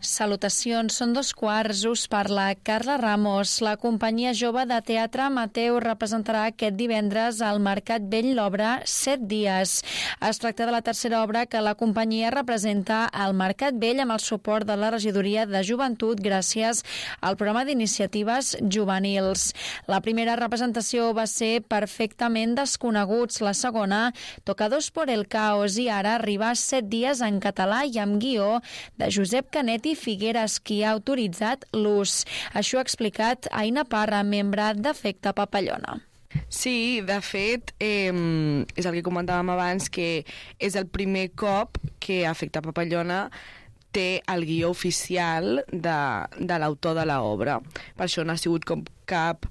Salutacions, són 2:15, us parla Carla Ramos. La companyia jove de teatre Mateu representarà aquest divendres al Mercat Vell l'obra 7 dies. Es tracta de la tercera obra que la companyia representa al Mercat Vell amb el suport de la Regidoria de Joventut gràcies al programa d'iniciatives juvenils. La primera representació va ser Perfectament desconeguts, la segona Tocados por el caos i ara arriba 7 dies en català i amb guió de Josep Canet i Figueres, qui ha autoritzat l'ús. Això ha explicat Aina Parra, membre d'Efecte Papallona. Sí, de fet, és el que comentàvem abans, que és el primer cop que Efecte Papallona té el guió oficial de l'autor de l'obra. Per això no ha sigut com cap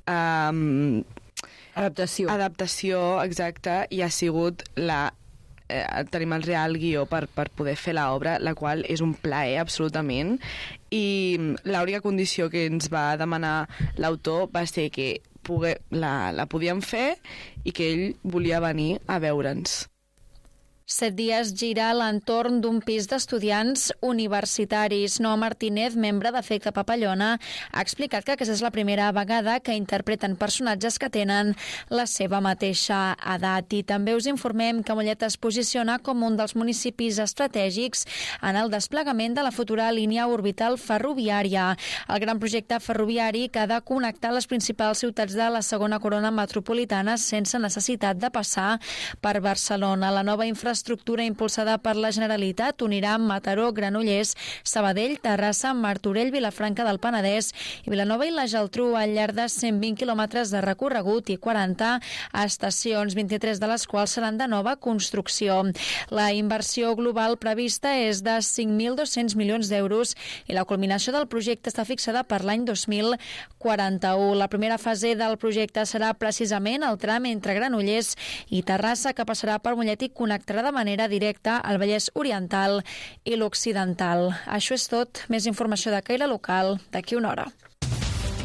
adaptació, exacte, i ha sigut tenim el real guió per poder fer l'obra, la qual és un plaer absolutament, i l'única condició que ens va demanar l'autor va ser que la podíem fer i que ell volia venir a veure'ns. 7 dies gira a l'entorn d'un pis d'estudiants universitaris. Noa Martínez, membre d'Efecte Papallona, ha explicat que aquesta és la primera vegada que interpreten personatges que tenen la seva mateixa edat. I també us informem que Mollet es posiciona com un dels municipis estratègics en el desplegament de la futura línia orbital ferroviària. El gran projecte ferroviari que ha de connectar les principals ciutats de la segona corona metropolitana sense necessitat de passar per Barcelona. La nova infraestructura impulsada per la Generalitat unirà Mataró, Granollers, Sabadell, Terrassa, Martorell, Vilafranca del Penedès i Vilanova i la Geltrú al llarg de 120 quilòmetres de recorregut i 40 estacions, 23 de les quals seran de nova construcció. La inversió global prevista és de 5.200 milions d'euros i la culminació del projecte està fixada per l'any 2041. La primera fase del projecte serà precisament el tram entre Granollers i Terrassa, que passarà per Mollet i connectarà de manera directa al Vallès Oriental i l'Occidental. Això és tot. Més informació de caire local d'aquí una hora.